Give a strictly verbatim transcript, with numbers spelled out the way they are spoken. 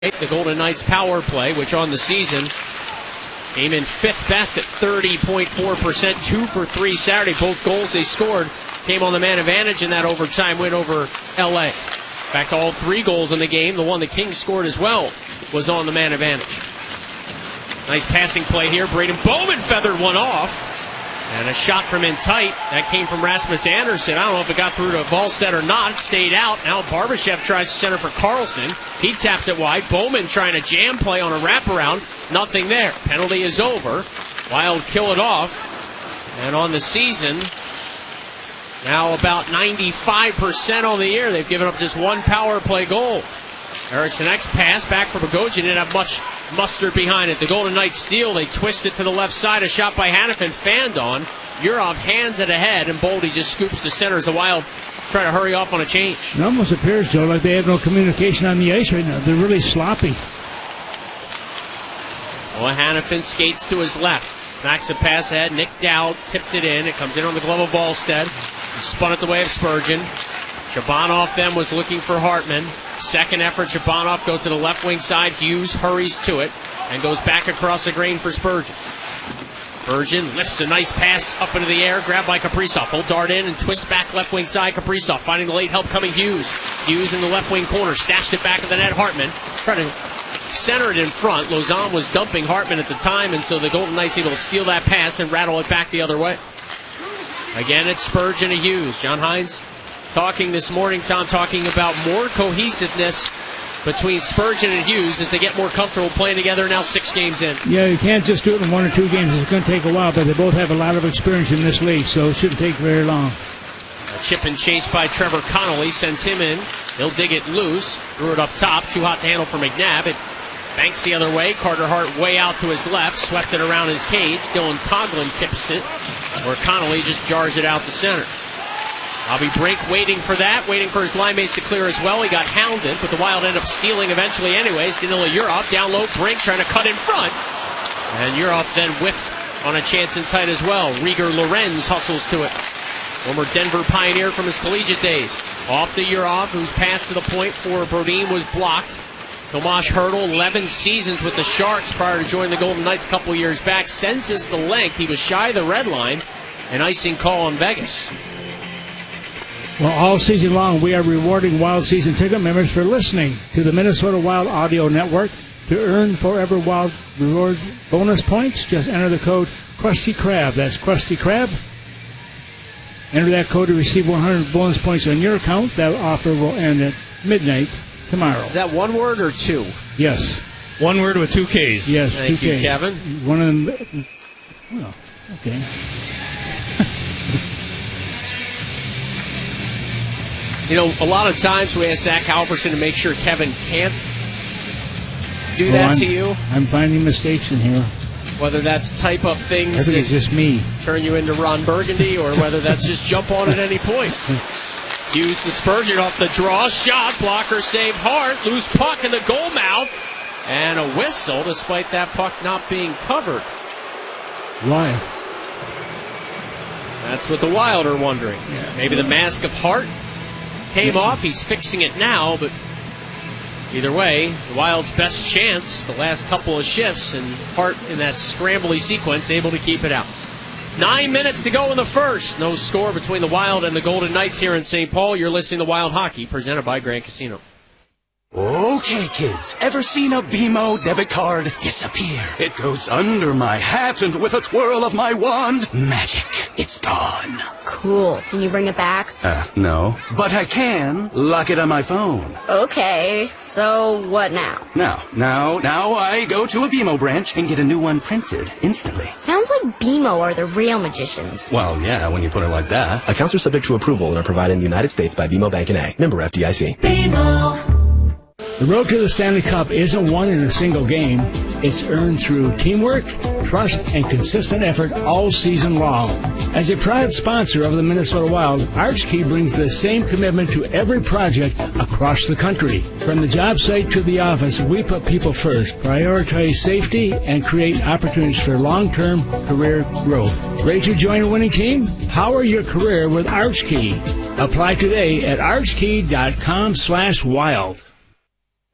The Golden Knights power play, which on the season came in fifth best at thirty point four percent, two for three Saturday. Both goals they scored came on the man advantage in that overtime win over L A. In fact, all three goals in the game, the one the Kings scored as well, was on the man advantage. Nice passing play here. Braden Bowman feathered one off. And a shot from in tight. That came from Rasmus Andersson. I don't know if it got through to Wallstedt or not. It stayed out. Now Barbashev tries to center for Carlson. He tapped it wide. Bowman trying to jam play on a wraparound. Nothing there. Penalty is over. Wild kill it off. And on the season, now about ninety-five percent on the year. They've given up just one power play goal. Eriksson X pass back for Bogosian. Didn't have much mustard behind it. The Golden Knights steal. They twist it to the left side. A shot by Hanifin. Fanned on. Yurov hands it ahead, and Boldy just scoops to center as the Wild try to hurry off on a change. It almost appears, Joe, like they have no communication on the ice right now. They're really sloppy. Well, Hanifin skates to his left. Smacks a pass ahead. Nick Dowd tipped it in. It comes in on the glove of Wallstedt. He spun it the way of Spurgeon. Shabanov then was looking for Hartman. Second effort, Shabanov goes to the left wing side. Hughes hurries to it and goes back across the grain for Spurgeon. Spurgeon lifts a nice pass up into the air, grabbed by Kaprizov. He'll dart in and twist back left wing side. Kaprizov finding the late help coming Hughes. Hughes in the left wing corner, stashed it back at the net. Hartman trying to center it in front. Lauzon was dumping Hartman at the time, and so the Golden Knights able to steal that pass and rattle it back the other way. Again, it's Spurgeon to Hughes. John Hines talking this morning, Tom, talking about more cohesiveness between Spurgeon and Hughes as they get more comfortable playing together now six games in. Yeah, you can't just do it in one or two games. It's going to take a while, but they both have a lot of experience in this league, so it shouldn't take very long. A chip and chase by Trevor Connolly sends him in. He'll dig it loose. Threw it up top. Too hot to handle for McNabb. It banks the other way. Carter Hart way out to his left. Swept it around his cage. Dylan Coghlan tips it, where Connolly just jars it out the center. Bobby Brink waiting for that, waiting for his line mates to clear as well. He got hounded, but the Wild end up stealing eventually anyways. Danila Yurov down low, Brink trying to cut in front. And Yurov then whiffed on a chance in tight as well. Rieger Lorenz hustles to it. Former Denver Pioneer from his collegiate days. Off to Yurov, whose pass to the point for Brodin was blocked. Tomas Hertl, eleven seasons with the Sharks prior to joining the Golden Knights a couple years back. Sends us the length. He was shy of the red line. An icing call on Vegas. Well, all season long, we are rewarding Wild season ticket members for listening to the Minnesota Wild Audio Network. To earn Forever Wild reward bonus points, just enter the code Krusty Krab. That's Krusty Krab. Enter that code to receive one hundred bonus points on your account. That offer will end at midnight tomorrow. Is that one word or two? Yes. One word with two Ks. Yes, Thank two you, Ks. Kevin. One of them. Well, okay. You know, a lot of times we ask Zach Halverson to make sure Kevin can't do Oh, that I'm, to you. I'm finding mistakes in here. Whether that's type up things I think it's that just me. turn you into Ron Burgundy, or whether that's just jump on at any point. Hughes the Spurgeon off the draw. Shot. Blocker save Hart. Loose puck in the goal mouth. And a whistle despite that puck not being covered. Why? That's what the Wild are wondering. Yeah. Maybe the mask of Hart came off. He's fixing it now, but either way, the Wild's best chance the last couple of shifts, and Hart in that scrambly sequence able to keep it out. Nine minutes to go in the first. No score between the Wild and the Golden Knights here in Saint Paul. You're listening to Wild Hockey, presented by Grand Casino. Okay, kids, ever seen a B M O debit card disappear? It goes under my hat, and with a twirl of my wand, magic, it's gone. Cool. Can you bring it back? Uh, no. But I can lock it on my phone. Okay, so what now? Now, now, now I go to a B M O branch and get a new one printed instantly. Sounds like B M O are the real magicians. Well, yeah, when you put it like that. Accounts are subject to approval and are provided in the United States by B M O Bank N A. Member F D I C. B M O. The road to the Stanley Cup isn't won in a single game. It's earned through teamwork, trust, and consistent effort all season long. As a proud sponsor of the Minnesota Wild, Archkey brings the same commitment to every project across the country. From the job site to the office, we put people first, prioritize safety, and create opportunities for long-term career growth. Ready to join a winning team? Power your career with Archkey. Apply today at archkey dot com slash wild.